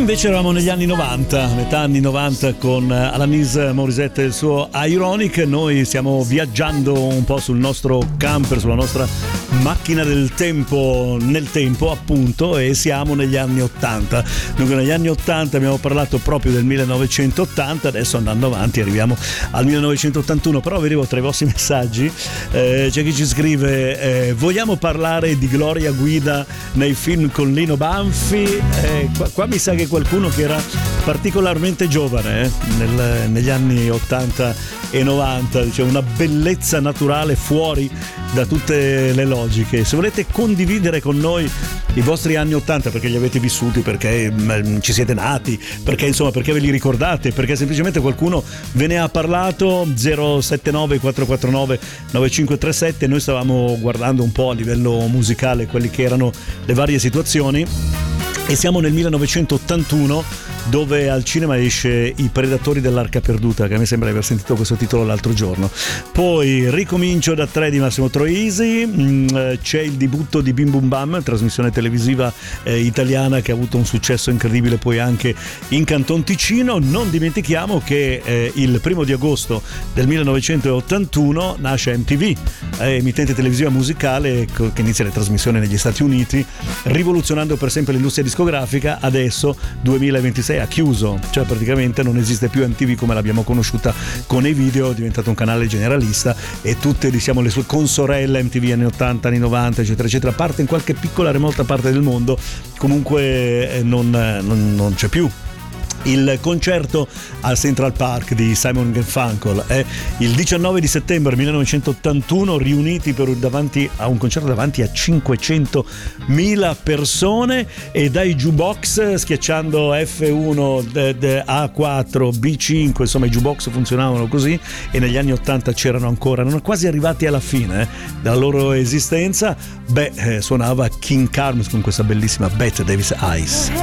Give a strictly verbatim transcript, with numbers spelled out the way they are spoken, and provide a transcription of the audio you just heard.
invece eravamo negli anni novanta, metà anni novanta, con Alanis Morissette e il suo Ironic. Noi stiamo viaggiando un po' sul nostro camper, sulla nostra macchina del tempo, nel tempo appunto, e siamo negli anni ottanta. Dunque negli anni ottanta abbiamo parlato proprio del millenovecentottanta, adesso andando avanti arriviamo al millenovecentottantuno, però vedevo tra i vostri messaggi eh, c'è chi ci scrive eh, vogliamo parlare di Gloria Guida nei film con Lino Banfi. eh, qua, qua mi sa che qualcuno che era particolarmente giovane eh, nel, negli anni ottanta e novanta, diciamo, una bellezza naturale fuori da tutte le logiche. Se volete condividere con noi i vostri anni ottanta, perché li avete vissuti, perché mh, ci siete nati, perché insomma perché ve li ricordate, perché semplicemente qualcuno ve ne ha parlato, zero sette nove quattro quattro nove nove cinque tre sette. Noi stavamo guardando un po' a livello musicale quelli che erano le varie situazioni e siamo nel millenovecentottantuno, dove al cinema esce I Predatori dell'Arca Perduta, che a me sembra di aver sentito questo titolo l'altro giorno. Poi Ricomincio da tre di Massimo Troisi, c'è il debutto di Bim Bum Bam, trasmissione televisiva eh, italiana che ha avuto un successo incredibile poi anche in Canton Ticino. Non dimentichiamo che eh, il primo di agosto del millenovecentottantuno nasce M T V, eh, emittente televisiva musicale che inizia le trasmissioni negli Stati Uniti, rivoluzionando per sempre l'industria discografica. Adesso duemilaventisei ha chiuso, cioè praticamente non esiste più M T V come l'abbiamo conosciuta con i video, è diventato un canale generalista e tutte, diciamo, le sue consorelle M T V anni ottanta, anni novanta eccetera eccetera, parte in qualche piccola remota parte del mondo, comunque eh, non, non, non c'è più. Il concerto al Central Park di Simon Garfunkel è il diciannove di settembre millenovecentottantuno, riuniti per davanti a un concerto davanti a cinquecentomila persone, e dai jukebox, schiacciando F uno, A quattro, B cinque, insomma i jukebox funzionavano così, e negli anni ottanta c'erano ancora, non quasi arrivati alla fine eh, della loro esistenza. Beh, eh, suonava King Carnes con questa bellissima Bette Davis Eyes.